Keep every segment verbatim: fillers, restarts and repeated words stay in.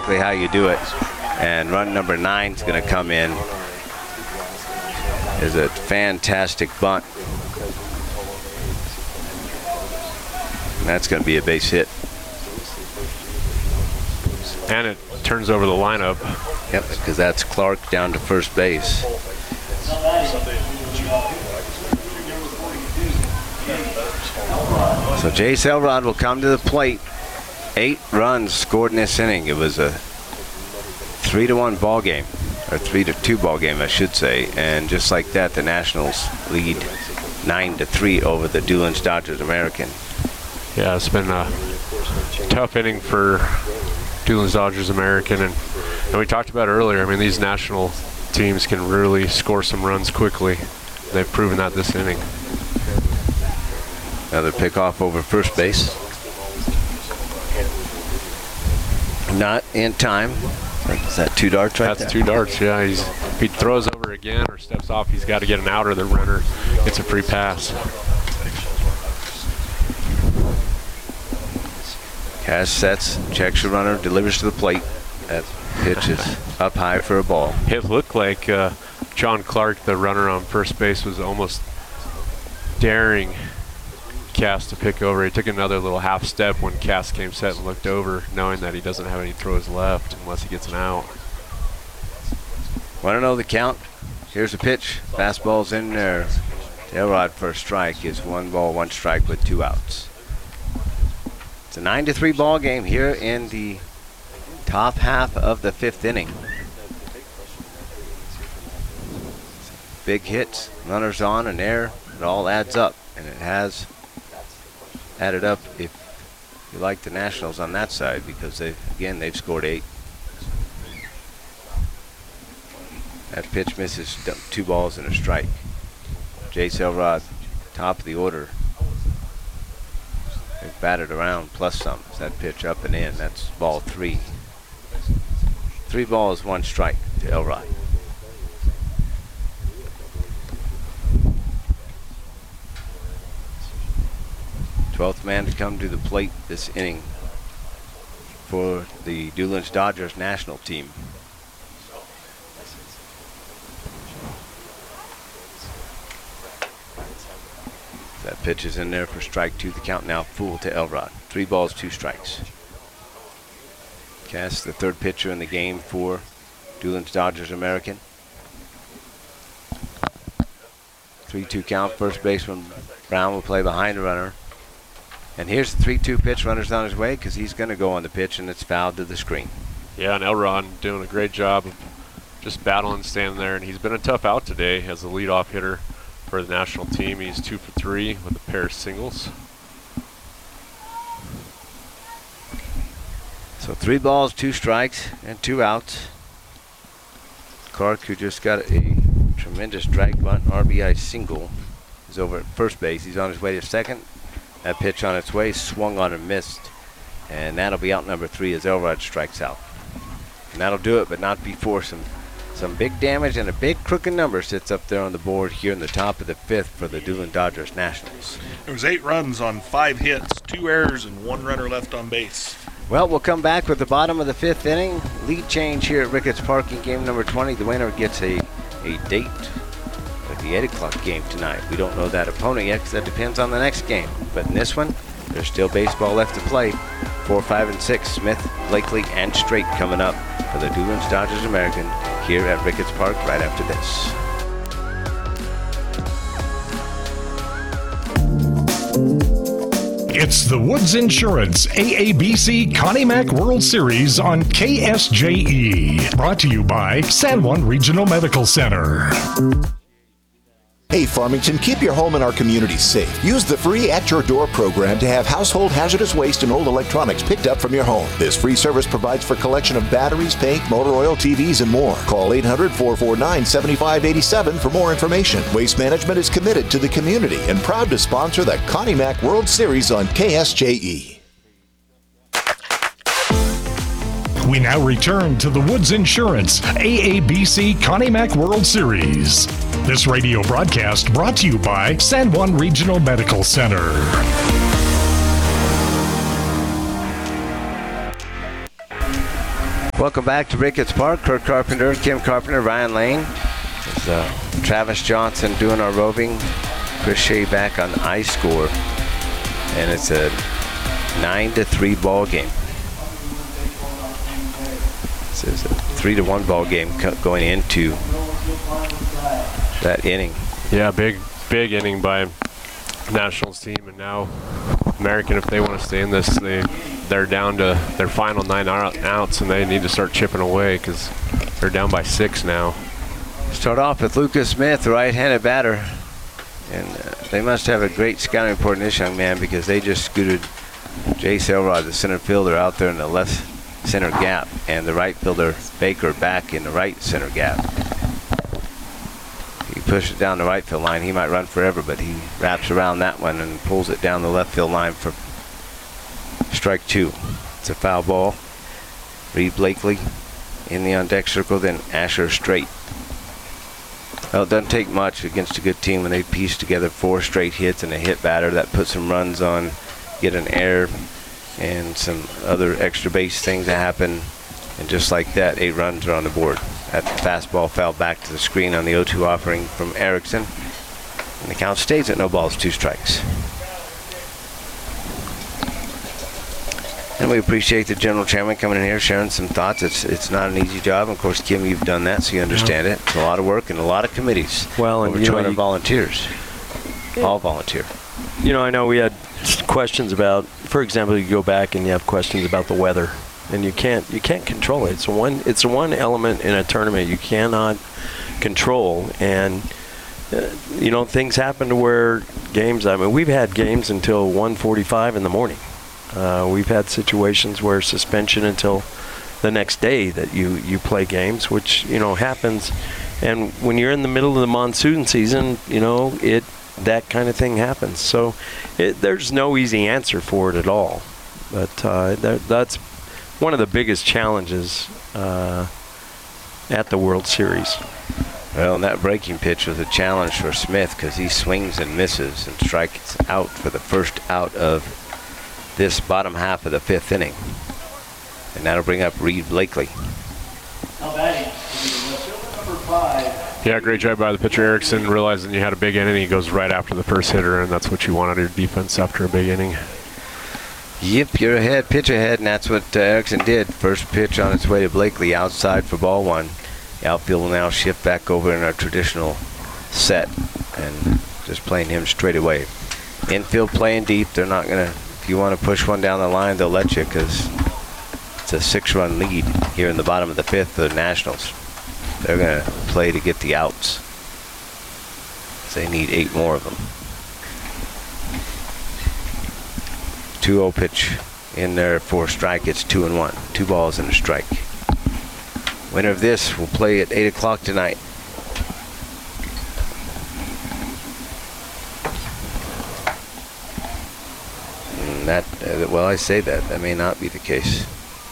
exactly how you do it. And run number nine is going to come in. Is a fantastic bunt. And that's going to be a base hit. And it turns over the lineup. Yep, because that's Clark down to first base. So Jace Elrod will come to the plate. Eight runs scored in this inning. It was a three to one ball game, or three to two ball game, I should say. And just like that, the Nationals lead nine to three over the Doolin's Dodgers American. Yeah, it's been a tough inning for Doolin's Dodgers American, and, and we talked about it earlier. I mean, these national teams can really score some runs quickly. They've proven that this inning. Another pickoff over first base. Not in time. Is that two darts right That's there? two darts, yeah. He's, if he throws over again or steps off, he's got to get an out, or the runner gets a free pass. Cash sets, checks the runner, delivers to the plate. That pitch is up high for a ball. It looked like uh, John Clark, the runner on first base, was almost daring Cass to pick over. He took another little half step when Cass came set and looked over, knowing that he doesn't have any throws left unless he gets an out. Want to know the count? Here's a pitch. Fastball's in there. Elrod for a strike is one ball, one strike with two outs. It's a nine to three ball game here in the top half of the fifth inning. Big hits, runners on and there. It all adds up, and it has added up if you like the Nationals on that side, because they again they've scored eight. That pitch misses, two balls and a strike. Jace Elrod, top of the order. They've batted around plus some. That pitch up and in. That's ball three. Three balls, one strike to Elrod. twelfth man to come to the plate this inning for the Doolin's Dodgers national team. That pitch is in there for strike two. The count now full to Elrod. Three balls, two strikes. Cass, the third pitcher in the game for Doolin's Dodgers American. three two count. First baseman Brown will play behind the runner. And here's the three two pitch. Runner's on his way because he's going to go on the pitch, and it's fouled to the screen. Yeah, and Elrod doing a great job of just battling, standing there. And he's been a tough out today as the leadoff hitter for the national team. He's two for three with a pair of singles. So three balls, two strikes, and two outs. Clark, who just got a tremendous drag bunt R B I single, is over at first base. He's on his way to second. That pitch on its way, swung on and missed. And that'll be out number three as Elrod strikes out. And that'll do it, but not before some Some big damage and a big crooked number sits up there on the board here in the top of the fifth for the Doolin Dodgers Nationals. There was eight runs on five hits, two errors, and one runner left on base. Well, we'll come back with the bottom of the fifth inning. Lead change here at Ricketts Park in game number twenty. The winner gets a, a date at the eight o'clock game tonight. We don't know that opponent yet because that depends on the next game. But in this one, there's still baseball left to play. Four, five, and six, Smith, Blakely, and Straight coming up for the Doolin's Dodgers American here at Ricketts Park right after this. It's the Woods Insurance A A B C Connie Mack World Series on K S J E. Brought to you by San Juan Regional Medical Center. Hey Farmington, keep your home and our community safe. Use the free At Your Door program to have household hazardous waste and old electronics picked up from your home. This free service provides for collection of batteries, paint, motor oil, T Vs, and more. Call eight hundred, four four nine, seven five eight seven for more information. Waste Management is committed to the community and proud to sponsor the Connie Mack World Series on K S J E. We now return to the Woods Insurance A A B C Connie Mack World Series. This radio broadcast brought to you by San Juan Regional Medical Center. Welcome back to Ricketts Park. Kurt Carpenter, Kim Carpenter, Ryan Lane. It's, uh, Travis Johnson doing our roving. Chris Shea back on the ice score. And it's a nine to three ball game. This is a three to one ball game going into that inning. Yeah, big, big inning by Nationals team, and now American, if they want to stay in this, they they're down to their final nine outs, and they need to start chipping away because they're down by six now. Start off with Lucas Smith, the right-handed batter, and uh, they must have a great scouting report in this young man because they just scooted Jace Elrod, the center fielder, out there in the left center gap, and the right fielder Baker back in the right center gap. He pushes it down the right field line. He might run forever, but he wraps around that one and pulls it down the left field line for strike two. It's a foul ball. Reed Blakely in the on-deck circle, then Asher Straight. Well, it doesn't take much against a good team when they piece together four straight hits and a hit batter that puts some runs on, get an error, and some other extra base things that happen. And just like that, eight runs are on the board. That fastball fell back to the screen on the oh two offering from Erickson. And the count stays at no balls, two strikes. And we appreciate the general chairman coming in here, sharing some thoughts. It's it's not an easy job. Of course, Kim, you've done that, so you understand it. It's a lot of work and a lot of committees. Well, and over you two know, hundred you- volunteers. All volunteer. You know, I know we had questions about, for example, you go back and you have questions about the weather, and you can't you can't control it. It's one it's one element in a tournament you cannot control, and uh, you know, things happen to where games. I mean, we've had games until one forty-five in the morning. Uh, we've had situations where suspension until the next day that you you play games, which you know happens. And when you're in the middle of the monsoon season, you know it. That kind of thing happens. So it, there's no easy answer for it at all. But uh, that, that's one of the biggest challenges uh, at the World Series. Well, and that breaking pitch was a challenge for Smith because he swings and misses and strikes out for the first out of this bottom half of the fifth inning. And that'll bring up Reed Blakely. Now batting, number five. Yeah, great job by the pitcher Erickson, realizing you had a big inning. He goes right after the first hitter, and that's what you want out of your defense after a big inning. Yep, you're ahead, pitch ahead, and that's what uh, Erickson did. First pitch on its way to Blakely, outside for ball one. The outfield will now shift back over in our traditional set, and just playing him straight away. Infield playing deep. They're not going to, if you want to push one down the line, they'll let you because it's a six-run lead here in the bottom of the fifth for the Nationals. They're going to play to get the outs. They need eight more of them. two oh pitch in there for a strike. It's two and one. Two balls and a strike. Winner of this will play at eight o'clock tonight. And that, uh, well, I say that. That may not be the case.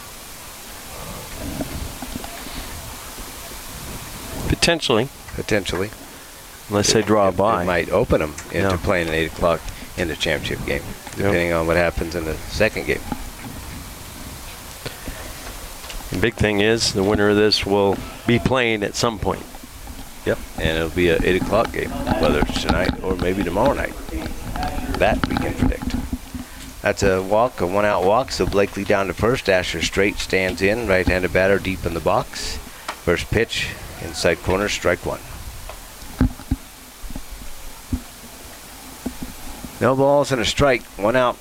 Potentially, Potentially. unless they draw a It- bye. It might open them into Yeah. playing an eight o'clock in the championship game, depending on what happens in the second game. The big thing is the winner of this will be playing at some point. Yep. And it'll be an eight o'clock game, whether it's tonight or maybe tomorrow night. That we can predict. That's a walk, a one-out walk. So Blakely down to first. Asher Straight stands in, right-handed batter deep in the box. First pitch, inside corner, strike one. No balls and a strike, one out.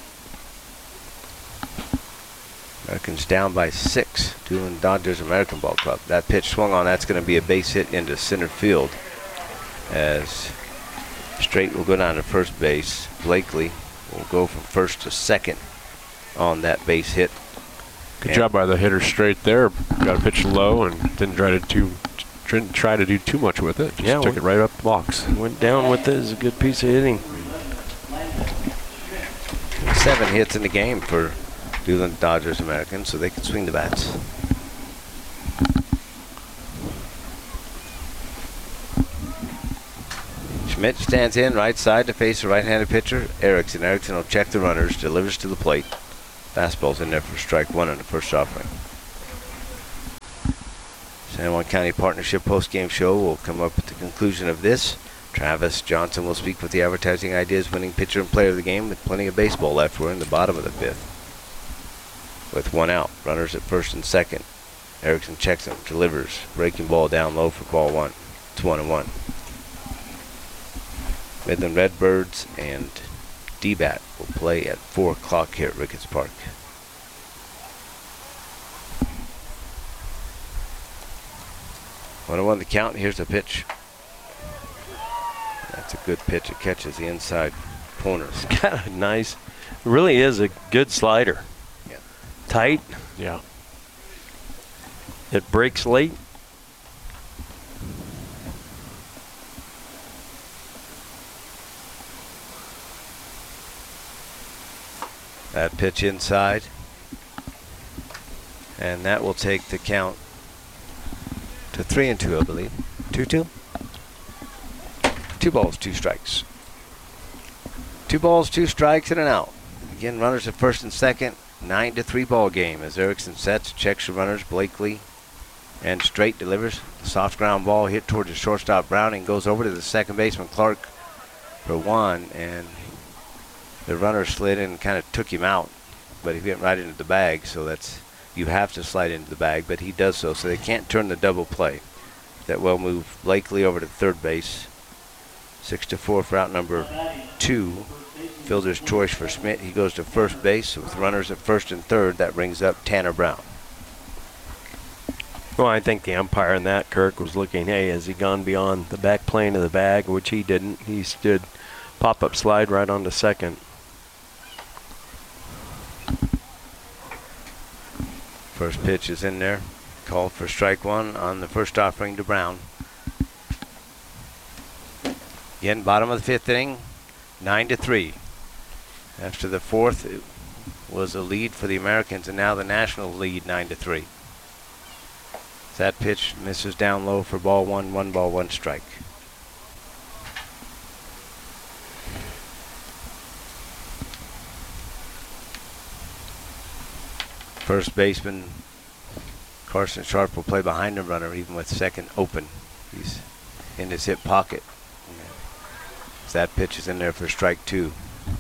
Americans down by six, doing Dodgers American Ball Club. That pitch swung on, that's going to be a base hit into center field. As Straight will go down to first base. Blakely will go from first to second on that base hit. Good And job by the hitter Straight there. Got a pitch low and didn't try to do didn't try to do too much with it. Just Yeah, took we- it right up the box. Went down with it. It's a good piece of hitting. Seven hits in the game for the Dodgers Americans, so they can swing the bats. Schmidt stands in right side to face the right-handed pitcher, Erickson. Erickson will check the runners, delivers to the plate. Fastball's in there for strike one on the first offering. San Juan County Partnership post-game show will come up at the conclusion of this. Travis Johnson will speak with the Advertising Ideas winning pitcher and player of the game with plenty of baseball left. We're in the bottom of the fifth. With one out, runners at first and second. Erickson checks him, delivers, breaking ball down low for ball one. It's one and one. Midland Redbirds and D-Bat will play at four o'clock here at Ricketts Park. One and one the count. Here's the pitch. That's a good pitch. It catches the inside corners. It's got a nice, really is a good slider. Yeah. Tight. Yeah. It breaks late. That pitch inside. And that will take the count to three and two, I believe. Two two. Two balls, two strikes. Two balls, two strikes, and an out. Again, runners at first and second. Nine to three ball game as Erickson sets, checks the runners. Blakely and straight delivers. The soft ground ball hit towards the shortstop Browning, goes over to the second baseman Clark for one, and the runner slid in and kind of took him out, but he went right into the bag. So that's, you have to slide into the bag, but he does so. So they can't turn the double play. That will move Blakely over to third base. Six to four for out number two. Fielder's choice for Schmidt. He goes to first base with runners at first and third. That brings up Tanner Brown. Well, I think the umpire in that, Kirk, was looking, hey, has he gone beyond the back plane of the bag, which he didn't. He stood pop-up slide right on to second. First pitch is in there. Called for strike one on the first offering to Brown. Again, bottom of the fifth inning, nine to three. After the fourth, it was a lead for the Americans, and now the National lead nine to three. That pitch misses down low for ball one, one ball, one strike. First baseman Carson Sharp will play behind the runner, even with second open. He's in his hip pocket. That pitch is in there for strike two.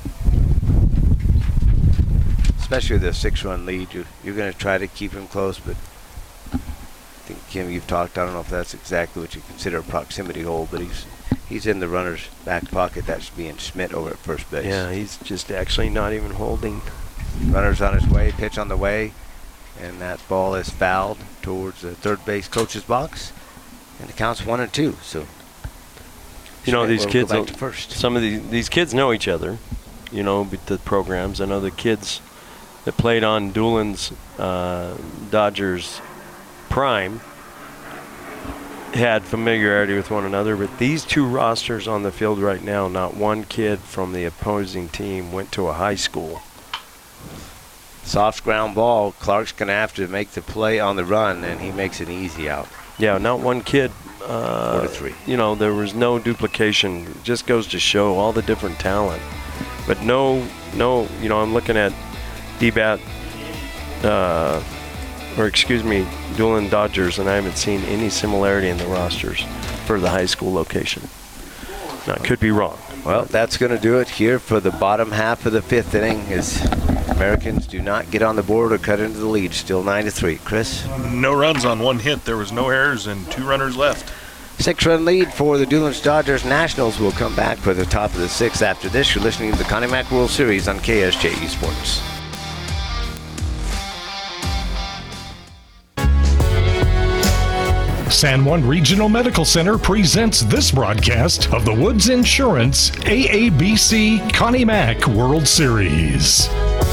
Especially with a six-run lead, you're, you're going to try to keep him close, but I think, Kim, you've talked, I don't know if that's exactly what you consider a proximity hole, but he's he's in the runner's back pocket. That's being Schmidt over at first base. Yeah, he's just actually not even holding. Runner's on his way, pitch on the way, and that ball is fouled towards the third base coach's box, and it counts one and two. So, you know, Schmidt these will kids, go back to first. some of these these kids know each other. You know, with the programs. I know the kids that played on Doolin's uh, Dodgers prime had familiarity with one another, but these two rosters on the field right now, not one kid from the opposing team went to a high school. Soft ground ball. Clark's going to have to make the play on the run, and he makes an easy out. Yeah, not one kid. Uh, Four to three. You know, there was no duplication. It just goes to show all the different talent. But no, no, you know, I'm looking at D-Bat, uh, or excuse me, Doolin Dodgers, and I haven't seen any similarity in the rosters for the high school location. Now, I could be wrong. Well, that's going to do it here for the bottom half of the fifth inning as Americans do not get on the board or cut into the lead. Still nine to three. Chris? No runs on one hit. There was no errors and two runners left. Six-run lead for the Doolin's Dodgers. Nationals will come back for the top of the sixth after this. You're listening to the Connie Mack World Series on K S J E Sports. San Juan Regional Medical Center presents this broadcast of the Woods Insurance A A B C Connie Mack World Series.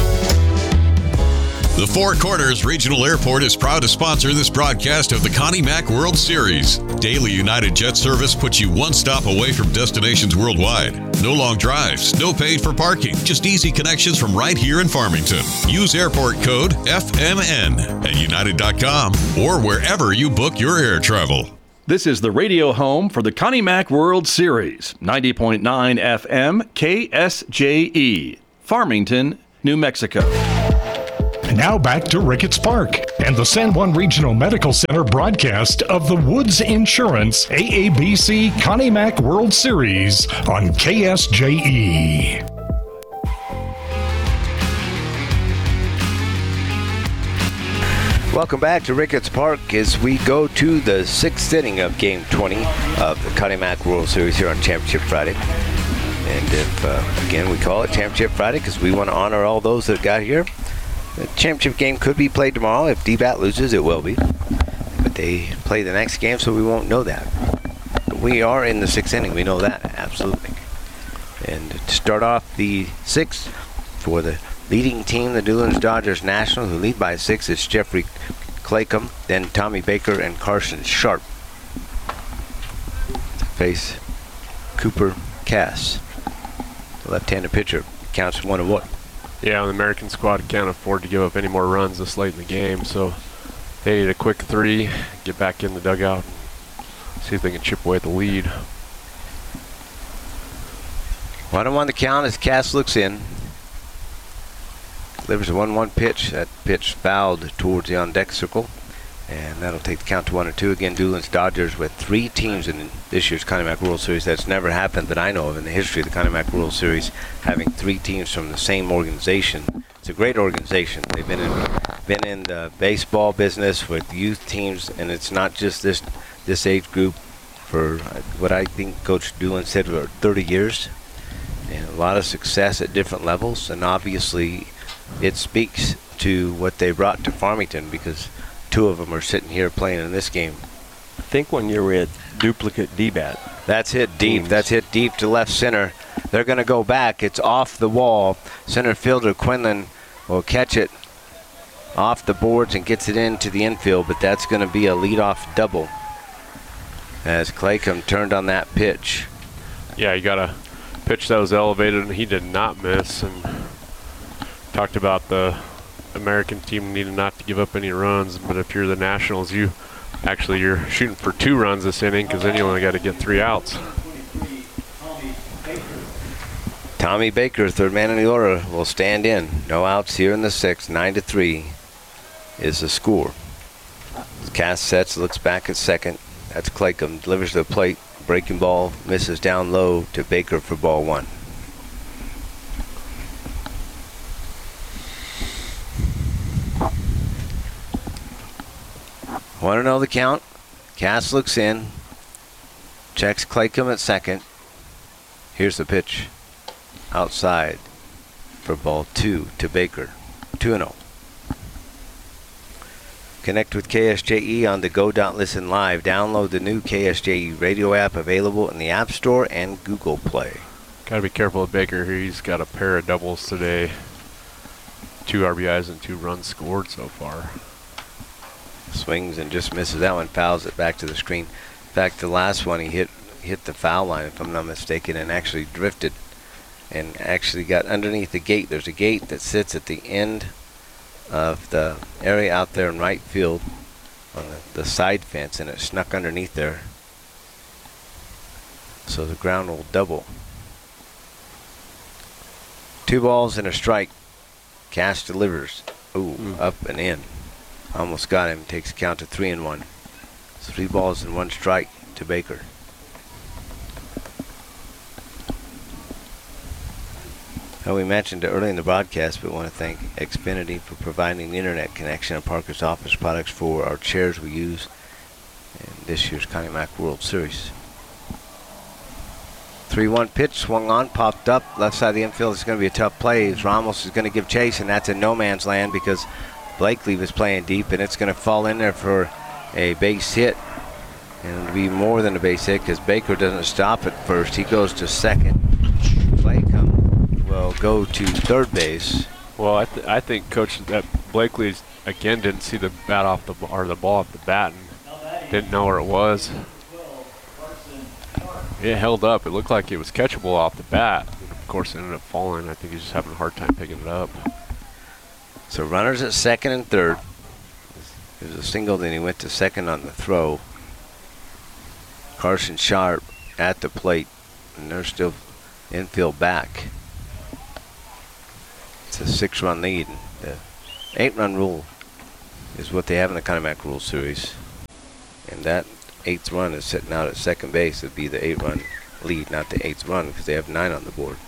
The Four Corners Regional Airport is proud to sponsor this broadcast of the Connie Mack World Series. Daily United Jet service puts you one stop away from destinations worldwide. No long drives, no paid for parking, just easy connections from right here in Farmington. Use airport code F M N at united dot com or wherever you book your air travel. This is the radio home for the Connie Mack World Series, ninety point nine F M K S J E, Farmington, New Mexico. Now back to Ricketts Park and the San Juan Regional Medical Center broadcast of the Woods Insurance A A B C Connie Mack World Series on K S J E. Welcome back to Ricketts Park as we go to the sixth inning of Game twenty of the Connie Mack World Series here on Championship Friday. And if, uh, again, we call it Championship Friday because we want to honor all those that got here. The championship game could be played tomorrow. If D BAT loses, it will be. But they play the next game, so we won't know that. But we are in the sixth inning. We know that, absolutely. And to start off the sixth for the leading team, the Newlands Dodgers National, who lead by six, is Jeffrey Claycomb, then Tommy Baker and Carson Sharp. Face Cooper Cass, the left-handed pitcher, counts one and one. Yeah, the American squad can't afford to give up any more runs this late in the game, so they need a quick three, get back in the dugout, and see if they can chip away at the lead. One and one the count as Cass looks in. Delivers a one one pitch. That pitch fouled towards the on-deck circle. And that'll take the count to one and two. Again, Newlands Dodgers with three teams in this year's Connie Mack World Series. That's never happened that I know of in the history of the Connie Mack World Series, having three teams from the same organization. It's a great organization. They've been in been in the baseball business with youth teams, and it's not just this this age group for what I think Coach Doolin said for thirty years. And a lot of success at different levels, and obviously it speaks to what they brought to Farmington because two of them are sitting here playing in this game. I think one year we had duplicate D BAT. That's hit deep. Teams. That's hit deep to left center. They're going to go back. It's off the wall. Center fielder Quinlan will catch it off the boards and gets it into the infield, but that's going to be a leadoff double as Claycomb turned on that pitch. Yeah, you got a pitch that was elevated, and he did not miss. And talked about the American team needed not to give up any runs, but if you're the Nationals, you actually you're shooting for two runs this inning because then you only got to get three outs. Tommy Baker, third man in the order, will stand in. No outs here in the sixth. Nine to three is the score. Cass sets, looks back at second. That's Claycomb. Delivers to the plate. Breaking ball misses down low to Baker for ball one. Want to know the count? Cass looks in. Checks Claycomb at second. Here's the pitch. Outside for ball two to Baker. two and oh. Connect with K S J E on the Go.Listen Live. Download the new K S J E radio app available in the App Store and Google Play. Got to be careful with Baker here. He's got a pair of doubles today. Two R B Is and two runs scored so far. Swings and just misses that one. Fouls it back to the screen. In fact, the last one he hit hit the foul line, if I'm not mistaken, and actually drifted and actually got underneath the gate. There's a gate that sits at the end of the area out there in right field on the, the side fence, and it snuck underneath there. So the ground will double. Two balls and a strike. Cass delivers. Ooh, mm. Up and in. Almost got him. Takes count to three and one. It's three balls and one strike to Baker. Well, we mentioned it early in the broadcast, but want to thank Xfinity for providing the internet connection and Parker's office products for our chairs we use in this year's Connie Mack World Series. three one pitch, swung on, popped up. Left side of the infield is going to be a tough play. Ramos is going to give chase, and that's in no man's land because Blakely was playing deep, and it's going to fall in there for a base hit. And it'll be more than a base hit because Baker doesn't stop at first. He goes to second. Claycomb will go to third base. Well, I, th I think, Coach, that Blakely again didn't see the bat off the or the ball off the bat and didn't know where it was. It held up. It looked like it was catchable off the bat. And of course, it ended up falling. I think he's just having a hard time picking it up. So runners at second and third. There's a single, then he went to second on the throw. Carson Sharp at the plate, and they're still infield back. It's a six-run lead. The Eight-run rule is what they have in the Connie Mack World Series. And that eighth run is sitting out at second base. It'd be the eight-run lead, not the eighth run, because they have nine on the board.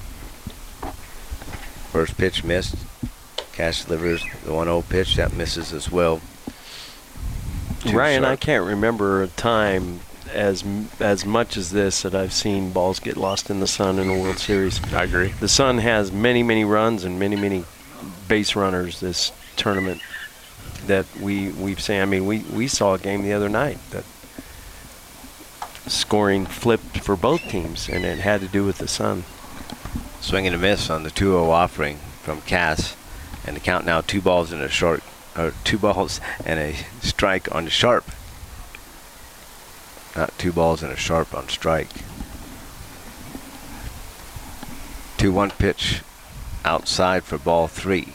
First pitch missed. Cash delivers the one oh pitch. That misses as well. Too Ryan, sharp. I can't remember a time as m- as much as this that I've seen balls get lost in the sun in a World Series. I agree. The Sun has many, many runs and many, many base runners this tournament that we, we've seen. I mean, we, we saw a game the other night that scoring flipped for both teams, and it had to do with the Sun. Swing and a miss on the two oh offering from Cass. And the count now two balls and a short, or two balls and a strike on Sharp. Not two balls and a Sharp on strike. two one pitch outside for ball three.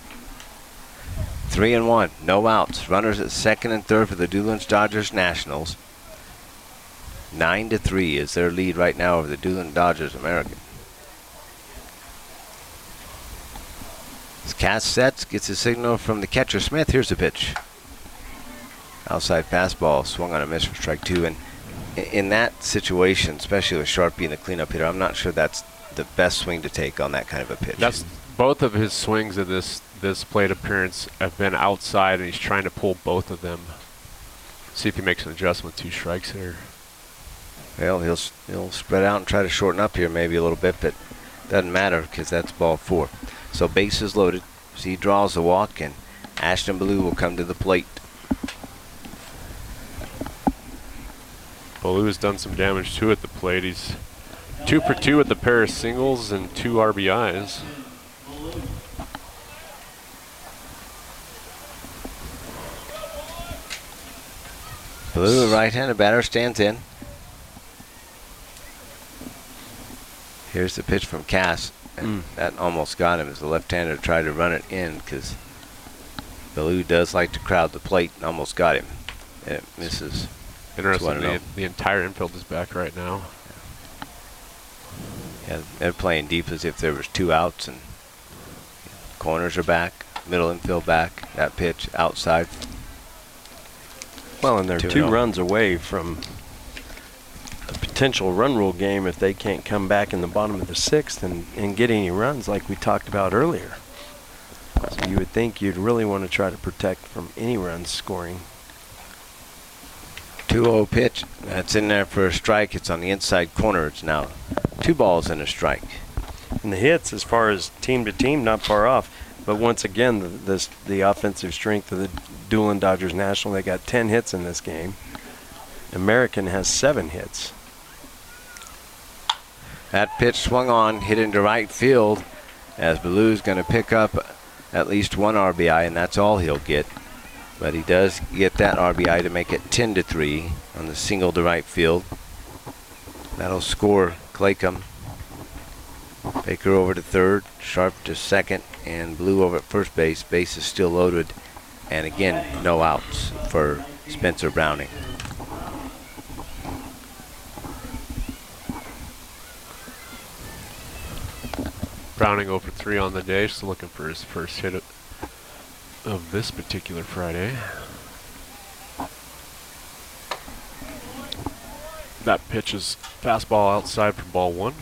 Three and one, no outs. Runners at second and third for the Doolin Dodgers Nationals. Nine to three is their lead right now over the Doolin Dodgers American. As Cass sets, gets a signal from the catcher Smith. Here's the pitch. Outside fastball, swung on a miss for strike two. And in that situation, especially with Sharp being the cleanup hitter, I'm not sure that's the best swing to take on that kind of a pitch. That's both of his swings of this this plate appearance have been outside, and he's trying to pull both of them. See if he makes an adjustment. Two strikes here. Well, he'll he'll spread out and try to shorten up here maybe a little bit, but doesn't matter because that's ball four. So bases loaded. So he draws the walk, and Ashton Ballou will come to the plate. Ballou has done some damage too at the plate. He's two for two with the pair of singles and two R B Is. Ballou, the right-handed batter, stands in. Here's the pitch from Cass. And mm. that almost got him as the left-hander tried to run it in because Ballou does like to crowd the plate and almost got him. And it misses. Interesting, the, the entire infield is back right now. Yeah, they're playing deep as if there was two outs, and corners are back, middle infield back. That pitch outside. Well, and they're two, two runs away from a potential run rule game if they can't come back in the bottom of the sixth and, and get any runs like we talked about earlier. So you would think you'd really want to try to protect from any runs scoring. two oh pitch. That's in there for a strike. It's on the inside corner. It's now two balls and a strike. And the hits, as far as team to team, not far off. But once again, the, this, the offensive strength of the Doolin Dodgers National, they got ten hits in this game. American has seven hits. That pitch swung on, hit into right field, as Ballou's going to pick up at least one R B I, and that's all he'll get. But he does get that R B I to make it ten to three on the single to right field. That'll score Claycomb. Baker over to third, Sharp to second, and Ballou over at first base. Base is still loaded, and again, no outs for Spencer Browning. Browning oh for three on the day, still looking for his first hit of, of this particular Friday. That pitch is fastball outside for ball one.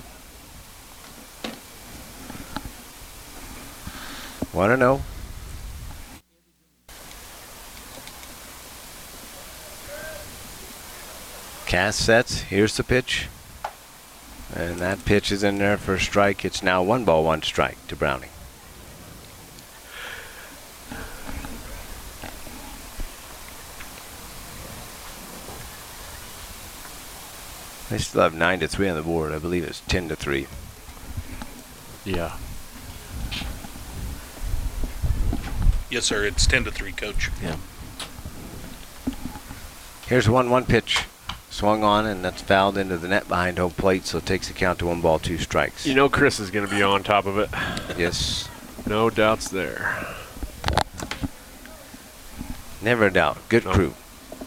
one and oh. Cass sets. Here's the pitch. And that pitch is in there for a strike. It's now one ball, one strike to Browning. They still have nine to three on the board. I believe it's ten to three. Yeah. Yes, sir. It's ten to three, Coach. Yeah. Here's a one one pitch. Swung on, and that's fouled into the net behind home plate, so it takes the count to one ball, two strikes. You know Chris is going to be on top of it. Yes. No doubts there. Never a doubt. Good No. crew.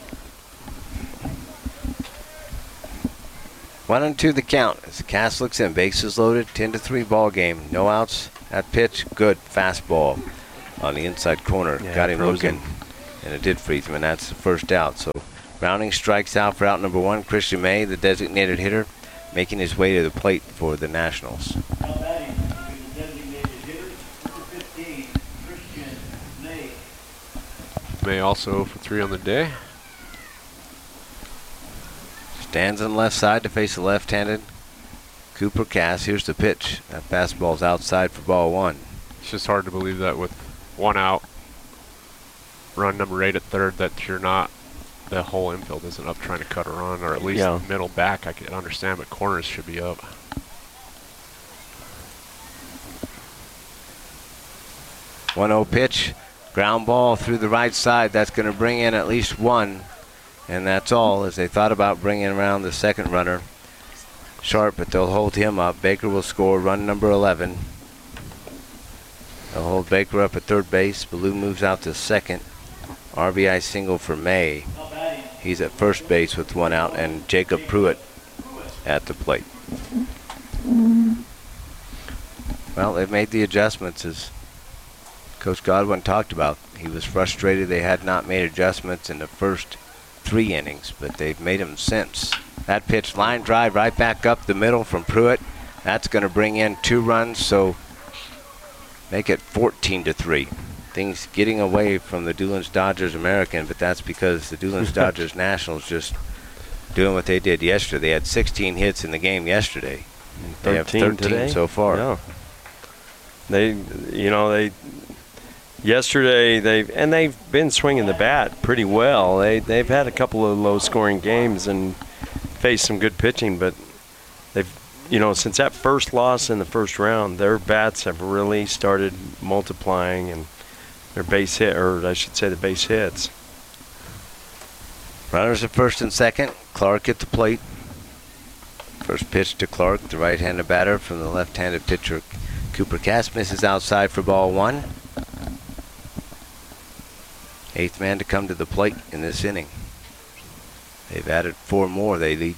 One and two the count as Cass looks in. Bases loaded. ten to three ball game. No outs. That pitch, good. Fastball. on the inside corner. Yeah, Got him froze looking, him. and it did freeze him, and that's the first out. So Browning strikes out for out number one. Christian May, the designated hitter, making his way to the plate for the Nationals. Now batting will be the designated hitter, number fifteen, Christian May. May also oh for three on the day. Stands on the left side to face the left-handed Cooper Cass. Here's the pitch. That fastball's outside for ball one. It's just hard to believe that with one out, run number eight at third, that you're not, the whole infield isn't up trying to cut a run, or at least Yeah. middle back I can understand, but corners should be up. one oh pitch. Ground ball through the right side. That's going to bring in at least one. And that's all, as they thought about bringing around the second runner. Sharp, but they'll hold him up. Baker will score run number eleven. They'll hold Baker up at third base. Ballou moves out to second. R B I single for May. Now batting, He's at first base with one out, and Jacob Pruitt at the plate. Well, they've made the adjustments, as Coach Godwin talked about. He was frustrated they had not made adjustments in the first three innings, but they've made them since. That pitch, line drive right back up the middle from Pruitt. That's going to bring in two runs, so make it fourteen to three. Things getting away from the Doolins Dodgers American, but that's because the Doolins Dodgers Nationals just doing what they did yesterday. They had sixteen hits in the game yesterday. They have thirteen today? so far. Yeah. They, you know, they yesterday they and they've been swinging the bat pretty well. They they've had a couple of low-scoring games and faced some good pitching, but they've, you know, since that first loss in the first round, their bats have really started multiplying, and their base hit, or I should say, the base hits. Runners at first and second. Clark at the plate. First pitch to Clark, the right-handed batter from the left-handed pitcher. Cooper Cass misses outside for ball one. Eighth man to come to the plate in this inning. They've added four more. They lead.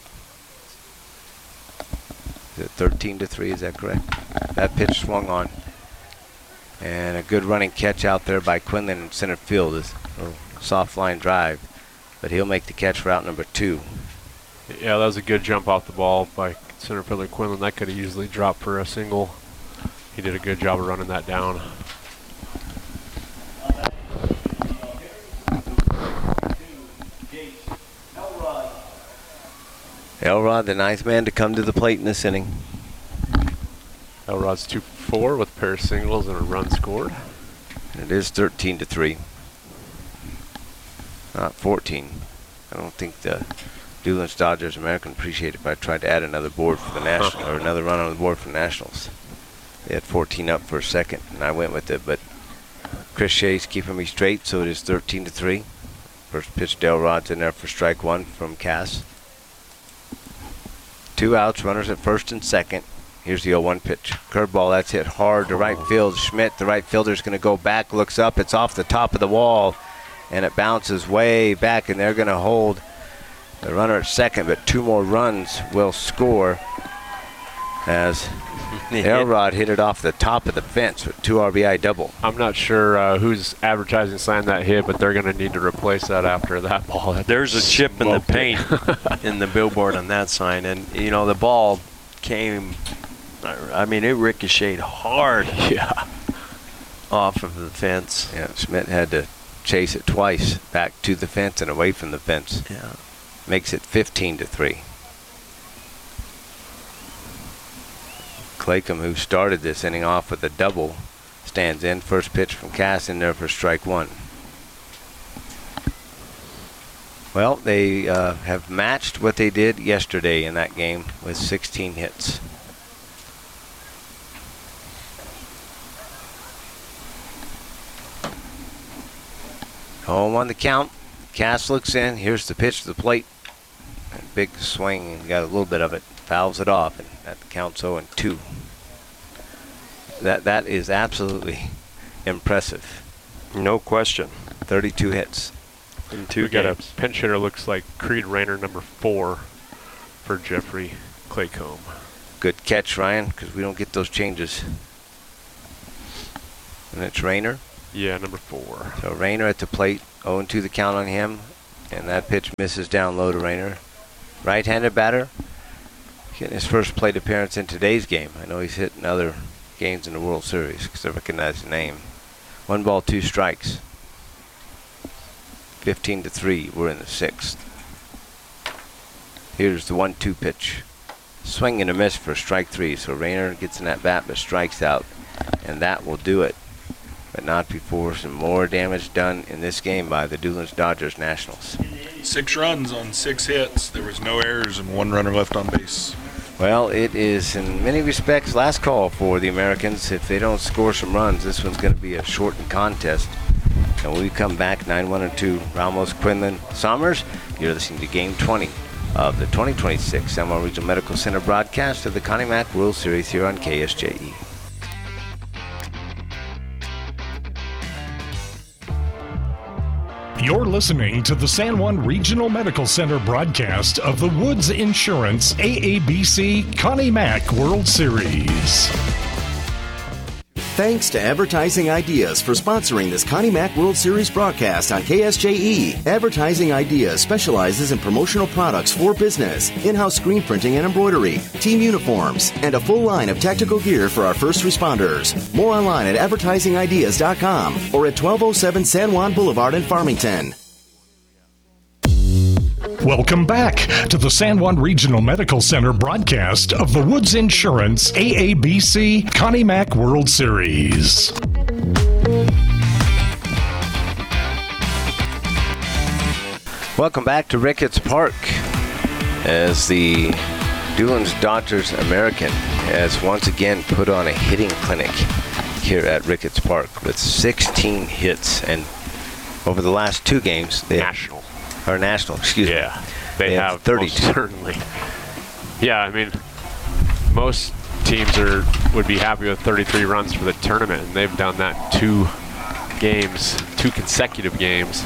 Is it thirteen to three? Is that correct? That pitch swung on. And a good running catch out there by Quinlan in center field. Is a soft line drive, but he'll make the catch for out number two. Yeah, that was a good jump off the ball by center fielder Quinlan. That could have easily dropped for a single. He did a good job of running that down. Elrod, the ninth man to come to the plate in this inning. Elrod's two for four with a pair of singles and a run scored. And it is thirteen to three. Not fourteen. I don't think the Doolins Dodgers American appreciate it if I tried to add another board for the National or another run on the board for the Nationals. They had fourteen up for a second, and I went with it, but Chris Shea's keeping me straight, so it is thirteen to three. First pitch, Elrod's in there for strike one from Cass. Two outs, runners at first and second. Here's the oh one pitch. Curveball, that's hit hard to right field. Schmidt, the right fielder's going to go back, looks up. It's off the top of the wall, and it bounces way back, and they're going to hold the runner at second, but two more runs will score as Elrod hit it off the top of the fence with two R B I double. I'm not sure uh, who's advertising signed that hit, but they're going to need to replace that after that ball. That There's a chip in the smoked it. paint in the billboard on that sign, and you know the ball came. I mean, it ricocheted hard Yeah. off of the fence. Yeah, Schmidt had to chase it twice back to the fence and away from the fence. Yeah. Makes it fifteen to three. Claycomb, who started this inning off with a double, stands in. First pitch from Cass in there for strike one. Well, they uh, have matched what they did yesterday in that game with sixteen hits. Home on the count. Cass looks in. Here's the pitch to the plate. A big swing. He got a little bit of it. Fouls it off, and that counts oh and two. That that is absolutely impressive. No question. thirty-two hits In two we got a games. pinch hitter, looks like Creed Rayner, number four for Jeffrey Claycomb. Good catch, Ryan, because we don't get those changes. And it's Rayner. Yeah, number four. So Rayner at the plate, oh and two the count on him, and that pitch misses down low to Rayner. Right-handed batter, getting his first plate appearance in today's game. I know he's hit in other games in the World Series because I recognize the name. One ball, two strikes. fifteen to three, we're in the sixth. Here's the one two pitch. Swing and a miss for strike three, so Rayner gets in that bat but strikes out, and that will do it. But not before some more damage done in this game by the Doolin's Dodgers Nationals. Six runs on six hits. There was no errors and one runner left on base. Well, it is in many respects last call for the Americans. If they don't score some runs, this one's going to be a shortened contest. And when we come back, nine one and two, Ramos, Quinlan, Somers, you're listening to Game twenty of the twenty twenty-six San Juan Regional Medical Center broadcast of the Connie Mack World Series here on K S J E. You're listening to the San Juan Regional Medical Center broadcast of the Woods Insurance A A B C Connie Mack World Series. Thanks to Advertising Ideas for sponsoring this Connie Mack World Series broadcast on K S J E. Advertising Ideas specializes in promotional products for business, in-house screen printing and embroidery, team uniforms, and a full line of tactical gear for our first responders. More online at advertising ideas dot com or at twelve oh seven San Juan Boulevard in Farmington. Welcome back to the San Juan Regional Medical Center broadcast of the Woods Insurance A A B C Connie Mack World Series. Welcome back to Ricketts Park as the Doolin's Dodgers American has once again put on a hitting clinic here at Ricketts Park with sixteen hits, and over the last two games they National. Or national, excuse me. Yeah, they, They have have thirty-two. most certainly. Yeah, I mean, most teams are would be happy with thirty-three runs for the tournament, and they've done that two games, two consecutive games.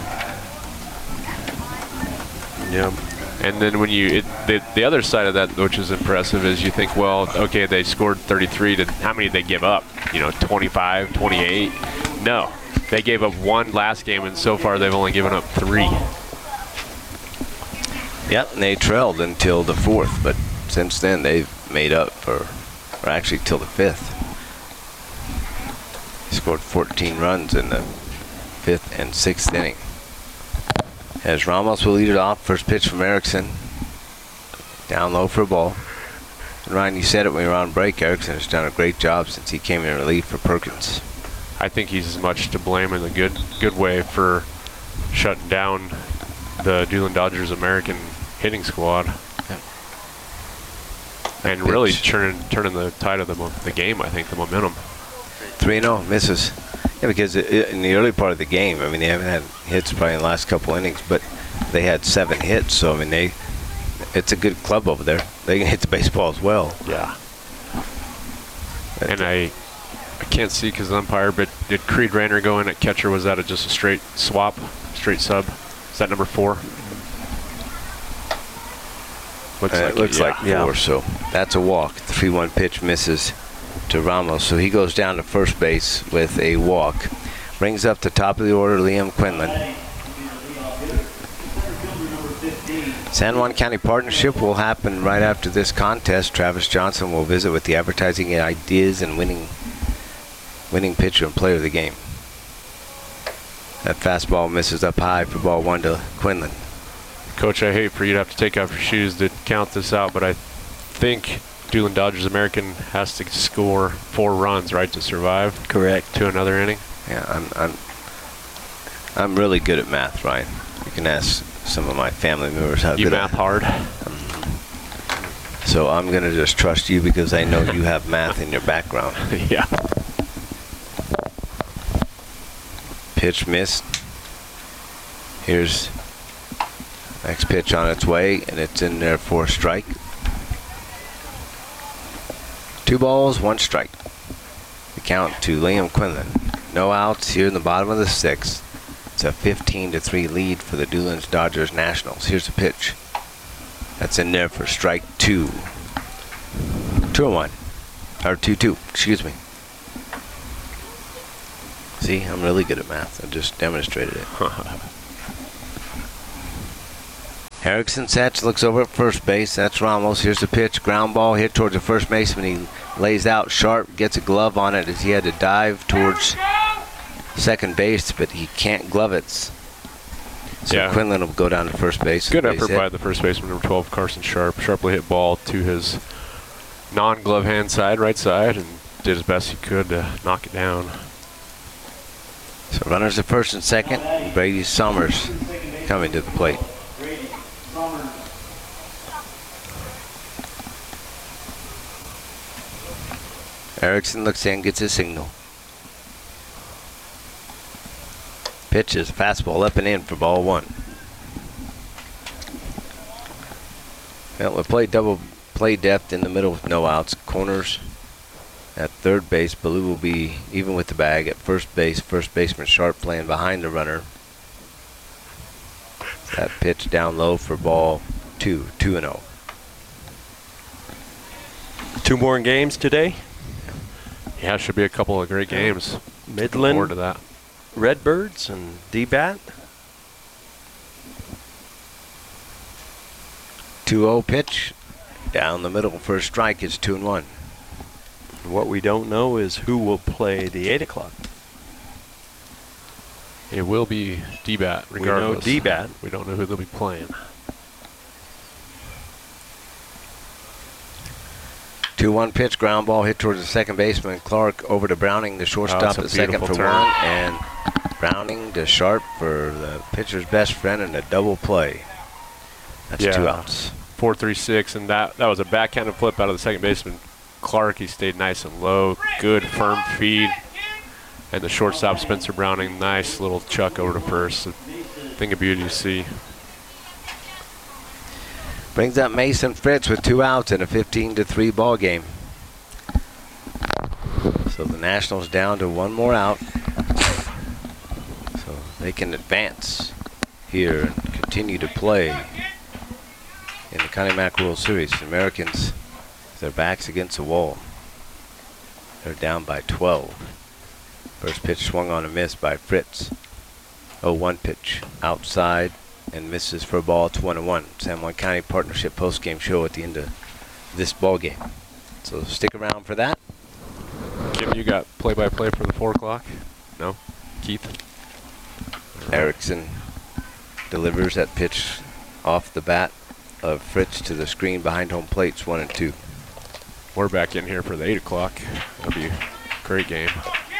Yeah, and then when you it, the the other side of that, which is impressive, is you think, well, okay, they scored thirty-three. To how many did they give up? You know, twenty-five, twenty-eight. No, they gave up one last game, and so far they've only given up three. Yep, and they trailed until the fourth, but since then they've made up for, or actually till the fifth. They scored fourteen runs in the fifth and sixth inning. As Ramos will lead it off, first pitch from Erickson. Down low for a ball. And Ryan, you said it when we were on break, Erickson has done a great job since he came in relief for Perkins. I think he's as much to blame in the good good way for shutting down the Doolan Dodgers American hitting squad, yep. and pitch. really turning turning the tide of the mo- the game. I think the momentum. three oh, misses. Yeah, because it, it, in the early part of the game, I mean, they haven't had hits probably in the last couple innings, but they had seven hits. So I mean, they it's a good club over there. They can hit the baseball as well. Yeah. And I I can't see because the umpire, but did Creed Rayner go in at catcher? Was that a, just a straight swap, straight sub? Is that number four? Looks Uh, like it looks yeah. like four, Yeah. so that's a walk. The three one pitch misses to Ramos, so he goes down to first base with a walk. Brings up the top of the order, Liam Quinlan. San Juan County Partnership will happen right after this contest. Travis Johnson will visit with the Advertising Ideas and winning winning pitcher and player of the game. That fastball misses up high for ball one to Quinlan. Coach, I hate for you to have to take off your shoes to count this out, but I think Doolan Dodgers American has to score four runs, right, to survive. Correct. To another inning. Yeah, I'm I'm I'm really good at math, Ryan. You can ask some of my family members how You good math I, hard. So I'm gonna just trust you because I know you have math in your background. Yeah. Pitch missed. Here's next pitch on its way, and it's in there for a strike. Two balls, one strike. The count to Liam Quinlan. No outs here in the bottom of the sixth. It's a fifteen to three lead for the Doolin's Dodgers Nationals. Here's the pitch. That's in there for strike two. Two and one. Or two two, excuse me. See, I'm really good at math. I just demonstrated it. Erickson sets, looks over at first base. That's Ramos. Here's the pitch. Ground ball hit towards the first baseman. He lays out sharp, gets a glove on it as he had to dive towards second base, but he can't glove it. So yeah. Quinlan will go down to first base. Good base effort hit. by the first baseman, number twelve, Carson Sharp. Sharply hit ball to his non-glove hand side, right side, and did as best he could to knock it down. So runners at first and second. Brady Summers coming to the plate. Erickson looks in, gets his signal. Pitches, fastball up and in for ball one. Well, we played double play depth in the middle with no outs. Corners at third base. Ballou will be even with the bag at first base. First baseman Sharp playing behind the runner. That pitch down low for ball two, two and oh. Two more games today. Yeah, should be a couple of great games. Midland, Looking forward to that. Redbirds, and D-Bat. two oh pitch. Down the middle. First strike is two and one. What we don't know is who will play the eight o'clock. It will be D-Bat, regardless. We know D-Bat. We don't know who they'll be playing. two one pitch, ground ball hit towards the second baseman. Clark over to Browning, the shortstop Oh, at second for turn. one. And Browning to Sharp for the pitcher's best friend and a double play. That's yeah. two outs. four three six, and that, that was a backhanded flip out of the second baseman. Clark, he stayed nice and low. Good firm feed. And the shortstop, Spencer Browning, nice little chuck over to first. A thing of beauty to see. Brings up Mason Fritz with two outs in a fifteen to three ball game. So the Nationals down to one more out. So they can advance here and continue to play in the Connie Mack World Series. The Americans, their backs against the wall. They're down by twelve. First pitch swung on a miss by Fritz. oh one pitch outside and misses for a ball. It's one and one. San Juan County Partnership postgame show at the end of this ball game. So stick around for that. Kim, you got play-by-play for the four o'clock? No? Keith? Erickson delivers that pitch off the bat of Fritz to the screen behind home plates, one and two. We're back in here for the eight o'clock. That'll be a great game.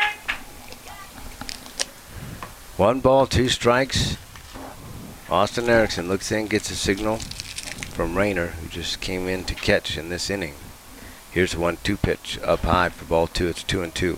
One ball, two strikes. Austin Erickson looks in, gets a signal from Rayner, who just came in to catch in this inning. Here's a one two pitch up high for ball two. It's two and two.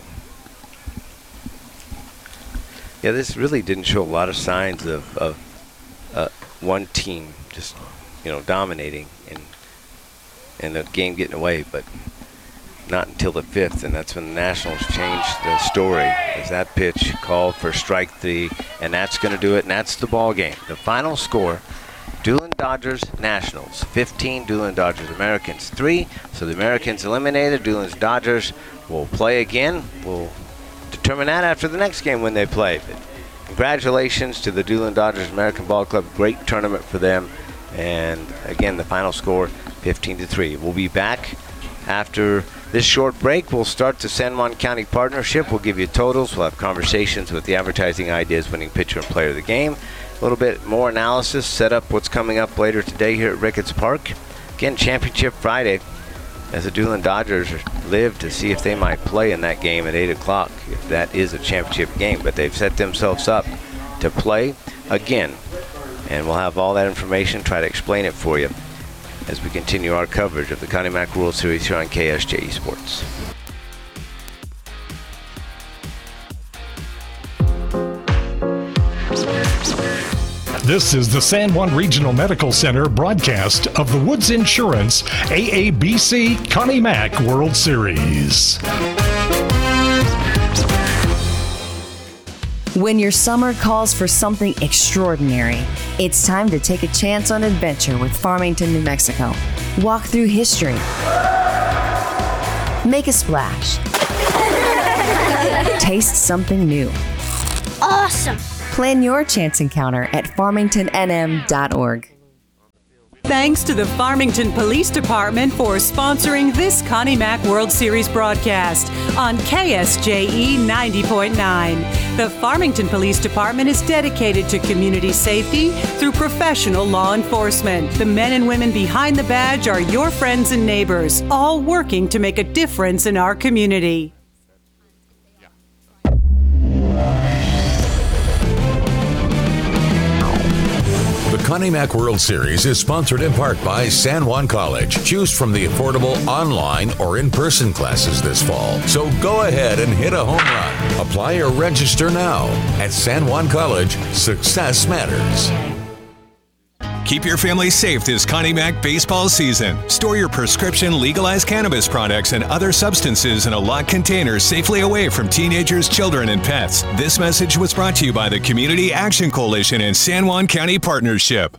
Yeah, this really didn't show a lot of signs of, of uh, one team just, you know, dominating and and the game getting away, but not until the fifth, and that's when the Nationals changed the story. As that pitch called for strike three, and that's going to do it, and that's the ball game. The final score: Doolin Dodgers Nationals fifteen, Doolin Dodgers Americans three. So the Americans eliminated. Doolin's Dodgers will play again. We'll determine that after the next game when they play. But congratulations to the Doolin Dodgers American Ball Club. Great tournament for them. And again, the final score fifteen to three. We'll be back after this short break. We'll start the San Juan County Partnership. We'll give you totals. We'll have conversations with the advertising ideas, winning pitcher and player of the game. A little bit more analysis, set up what's coming up later today here at Ricketts Park. Again, Championship Friday, as the Doolin Dodgers live to see if they might play in that game at eight o'clock, if that is a championship game. But they've set themselves up to play again. And we'll have all that information, try to explain it for you as we continue our coverage of the Connie Mack World Series here on K S J E Sports. This is the San Juan Regional Medical Center broadcast of the Woods Insurance A A B C Connie Mack World Series. When your summer calls for something extraordinary, it's time to take a chance on adventure with Farmington, New Mexico. Walk through history. Make a splash. Taste something new. Awesome. Plan your chance encounter at farmington n m dot org. Thanks to the Farmington Police Department for sponsoring this Connie Mack World Series broadcast on K S J E ninety point nine. The Farmington Police Department is dedicated to community safety through professional law enforcement. The men and women behind the badge are your friends and neighbors, all working to make a difference in our community. The Connie Mack World Series is sponsored in part by San Juan College. Choose from the affordable online or in-person classes this fall. So go ahead and hit a home run. Apply or register now. At San Juan College, success matters. Keep your family safe this Connie Mack baseball season. Store your prescription legalized cannabis products and other substances in a locked container safely away from teenagers, children, and pets. This message was brought to you by the Community Action Coalition and San Juan County Partnership.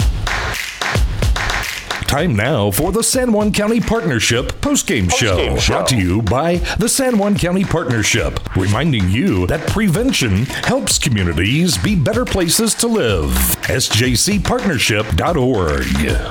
Time now for the San Juan County Partnership postgame show. Postgame show. Brought to you by the San Juan County Partnership, reminding you that prevention helps communities be better places to live. S J C partnership dot org.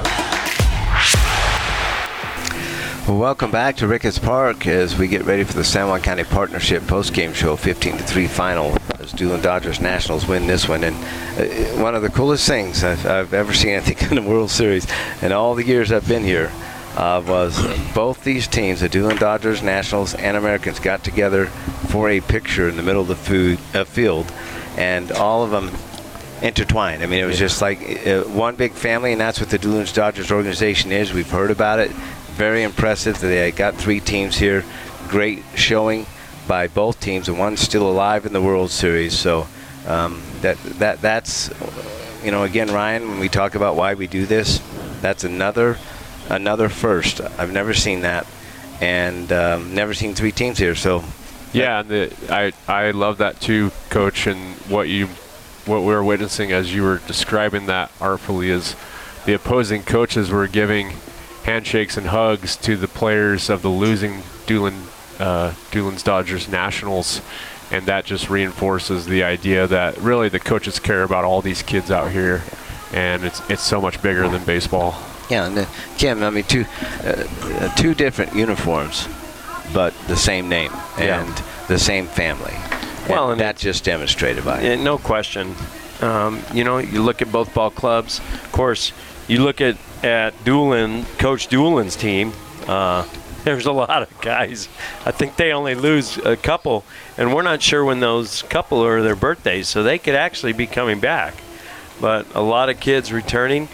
Well, welcome back to Ricketts Park as we get ready for the San Juan County Partnership postgame show, fifteen to three final, as Doolin Dodgers Nationals win this one. And uh, one of the coolest things I've, I've ever seen, I think, in the World Series in all the years I've been here uh, was both these teams, the Doolin Dodgers Nationals and Americans, got together for a picture in the middle of the food, uh, field, and all of them intertwined. I mean, it was just like uh, one big family, and that's what the Doolin Dodgers organization is. We've heard about it. Very impressive that they got three teams here. Great showing by both teams, and one's still alive in the World Series. So um, that that that's, you know, again, Ryan, when we talk about why we do this, that's another another first. I've never seen that, and um, never seen three teams here. So yeah, and the, I I love that too, Coach. And what you what we were witnessing as you were describing that artfully is the opposing coaches were giving handshakes and hugs to the players of the losing Doolin, uh, Doolin's Dodgers Nationals, and that just reinforces the idea that really the coaches care about all these kids out here, and it's it's so much bigger than baseball. Yeah, and uh, Kim, I mean, two uh, two different uniforms, but the same name and Yeah. the same family. Well, and and that's just demonstrated by it. Yeah, no question. Um, you know, you look at both ball clubs. Of course, you look at, at Doolin, Coach Doolin's team. Uh, there's a lot of guys. I think they only lose a couple, and we're not sure when those couple are their birthdays, so they could actually be coming back. But a lot of kids returning.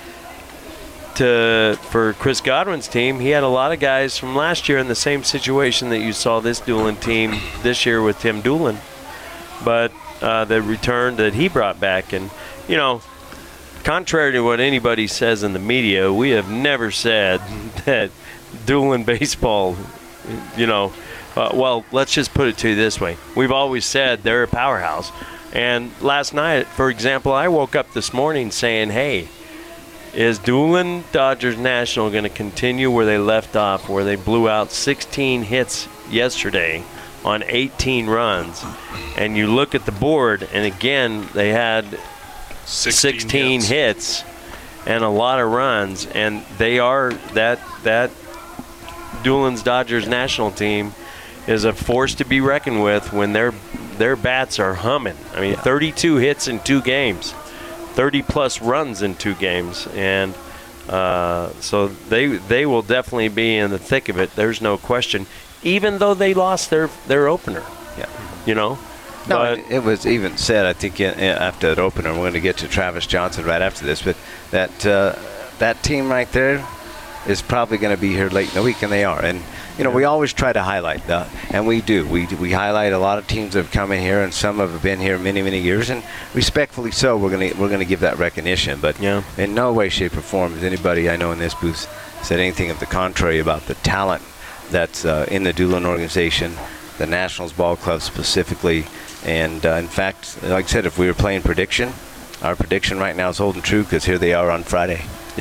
To for Chris Godwin's team, he had a lot of guys from last year in the same situation that you saw this Doolin team this year with Tim Doolin. But uh, the return that he brought back, and you know, contrary to what anybody says in the media, we have never said that Doolin baseball, you know, uh, well, let's just put it to you this way. We've always said they're a powerhouse. And last night, for example, I woke up this morning saying, hey, is Doolin Dodgers National going to continue where they left off, where they blew out sixteen hits yesterday on eighteen runs? And you look at the board, and again, they had sixteen, sixteen hits. hits and a lot of runs, and they are that that Doolin's Dodgers National team is a force to be reckoned with when their their bats are humming. I mean, thirty-two hits in two games. thirty plus runs in two games, and uh, so they they will definitely be in the thick of it. There's no question, even though they lost their their opener. Yeah, you know. No, but it, it was even said, I think, in, in, after that opener. We're going to get to Travis Johnson right after this, but that uh, that team right there is probably going to be here late in the week, and they are. And you know, we always try to highlight that, and we do. We we highlight a lot of teams that have come in here, and some have been here many, many years, and respectfully so, we're gonna we're gonna give that recognition. But yeah. in no way, shape, or form has anybody I know in this booth said anything of the contrary about the talent that's uh, in the Doolin organization, the Nationals Ball Club specifically. And uh, in fact, like I said, if we were playing prediction, our prediction right now is holding true because here they are on Friday. Yeah.